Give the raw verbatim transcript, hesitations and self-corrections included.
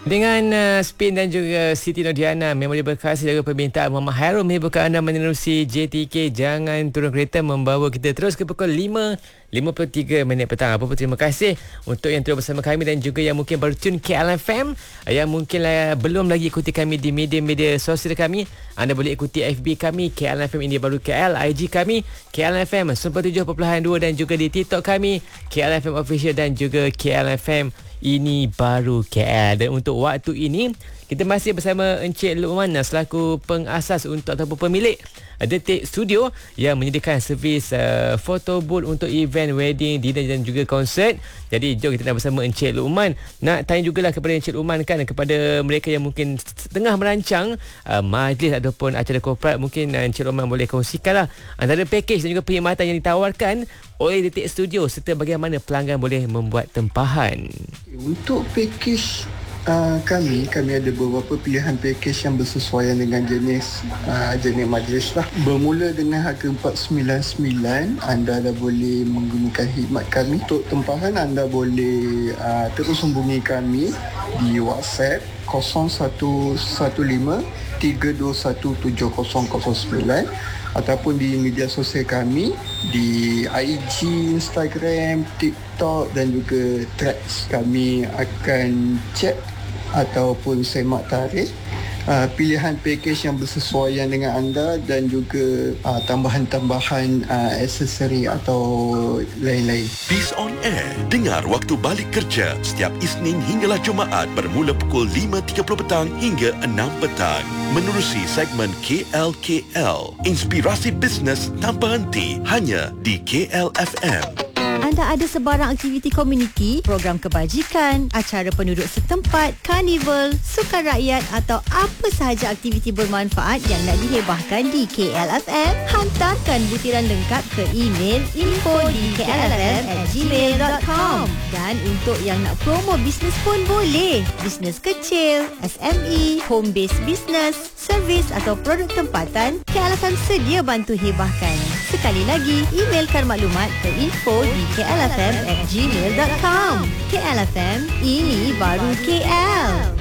Dengan uh, Spin dan juga Siti Nodiana, memori berkasih dari permintaan Muhammad Hairul menghiburkan anda menerusi J T K. Jangan turun kereta, membawa kita terus ke pukul lima lima puluh tiga minit petang. Apa pun terima kasih untuk yang terus bersama kami dan juga yang mungkin baru tune K L F M, yang mungkin lah, belum lagi ikuti kami di media-media sosial kami. Anda boleh ikuti F B kami K L F M India Baru K L, I G kami K L F M sembilan puluh tujuh perpuluhan dua dan juga di TikTok kami K L F M Official dan juga K L F M Ini Baru K L. Dan untuk waktu ini kita masih bersama Encik Luqman selaku pengasas untuk ataupun pemilik Detik Studio yang menyediakan servis uh, photo booth untuk event, wedding, dinner dan juga konsert. Jadi jom kita nak bersama Encik Luqman. Nak tanya jugalah kepada Encik Luqman kan, kepada mereka yang mungkin tengah merancang uh, majlis ataupun acara korporat, mungkin uh, Encik Luqman boleh kongsikanlah antara pakej dan juga perkhidmatan yang ditawarkan oleh Detik Studio serta bagaimana pelanggan boleh membuat tempahan. Untuk pakej Uh, kami kami ada beberapa pilihan pakej yang bersesuaian dengan jenis uh, jenis majlis lah. Bermula dengan harga empat ratus sembilan puluh sembilan, anda dah boleh menggunakan khidmat kami. Untuk tempahan anda boleh uh, terus hubungi kami di WhatsApp kosong satu satu lima tiga dua satu tujuh kosong kosong sembilan ataupun di media sosial kami di I G, Instagram, TikTok dan juga Threads. Kami akan cek ataupun semak tarikh uh, pilihan pakej yang bersesuaian dengan anda dan juga uh, tambahan-tambahan uh, aksesori atau lain-lain. Peace on Air. Dengar waktu balik kerja setiap Isnin hinggalah Jumaat bermula pukul lima tiga puluh petang hingga enam petang. Menerusi segmen K L K L. Inspirasi bisnes tanpa henti hanya di K L F M. Anda ada sebarang aktiviti komuniti, program kebajikan, acara penduduk setempat, karnival, sukan rakyat atau apa sahaja aktiviti bermanfaat yang nak dihebahkan di K L F M? Hantarkan butiran lengkap ke email info di k l f m at gmail dot com. Dan untuk yang nak promo bisnes pun boleh. Bisnes kecil, S M E, home based business, servis atau produk tempatan, K L F M sedia bantu hebahkan. Sekali lagi, emailkan maklumat ke info di k l f m at gmail dot com. K L F M, ini baru K L.